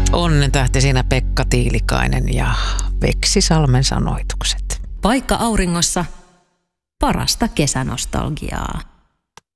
Onnen tähti siinä Pekka Tiilikainen ja Veksisalmen sanoitukset. Paikka auringossa, parasta kesänostalgiaa.